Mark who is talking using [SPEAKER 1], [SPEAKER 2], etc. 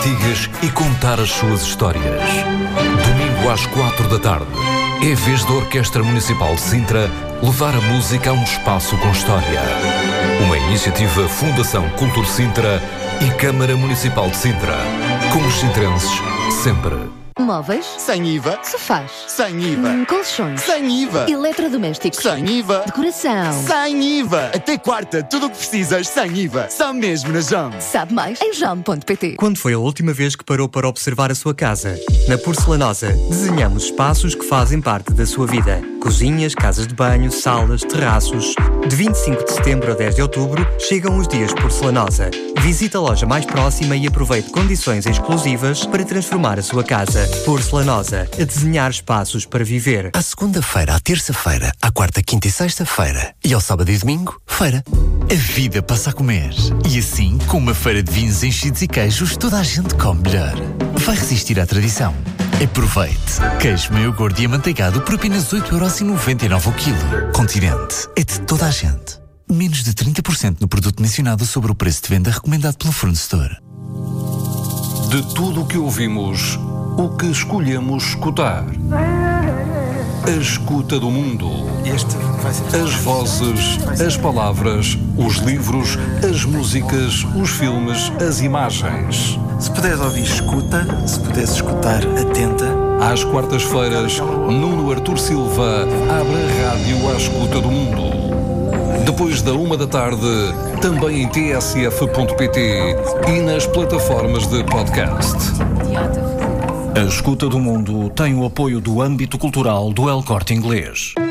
[SPEAKER 1] antigas e contar as suas histórias. Domingo às 4 da tarde. É vez da Orquestra Municipal de Sintra levar a música a um espaço com história. Uma iniciativa Fundação Cultura Sintra e Câmara Municipal de Sintra. Com os sintrenses, sempre.
[SPEAKER 2] Móveis?
[SPEAKER 3] Sem IVA.
[SPEAKER 2] Sofás?
[SPEAKER 3] Sem IVA.
[SPEAKER 2] Colchões?
[SPEAKER 3] Sem IVA.
[SPEAKER 2] Eletrodomésticos?
[SPEAKER 3] Sem IVA.
[SPEAKER 2] Decoração?
[SPEAKER 3] Sem IVA. Até quarta, tudo o que precisas sem IVA. Só mesmo na JAM.
[SPEAKER 2] Sabe mais em jam.pt.
[SPEAKER 4] Quando foi a última vez que parou para observar a sua casa? Na Porcelanosa, desenhamos espaços que fazem parte da sua vida. Cozinhas, casas de banho, salas, terraços. De 25 de setembro a 10 de outubro, chegam os dias Porcelanosa. Visite a loja mais próxima e aproveite condições exclusivas para transformar a sua casa. Porcelanosa, a desenhar espaços para viver.
[SPEAKER 5] À segunda-feira, à terça-feira, à quarta, quinta e sexta-feira e ao sábado e domingo, feira. A vida passa a comer. E assim, com uma feira de vinhos enchidos e queijos, toda a gente come melhor. Vai resistir à tradição. Aproveite. Queijo meio gordo e amanteigado por apenas 8,99€ o quilo. Continente. É de toda a gente. Menos de 30% no produto mencionado sobre o preço de venda recomendado pelo fornecedor.
[SPEAKER 1] De tudo o que ouvimos, o que escolhemos escutar. A escuta do mundo. As vozes, as palavras, os livros, as músicas, os filmes, as imagens.
[SPEAKER 6] Se puderes ouvir, escuta. Se puderes escutar, atenta.
[SPEAKER 1] Às quartas-feiras, Nuno Artur Silva abre a rádio à escuta do mundo. Depois da 1 da tarde, também em tsf.pt e nas plataformas de podcast.
[SPEAKER 7] A Escuta do Mundo tem o apoio do âmbito cultural do El Corte Inglês.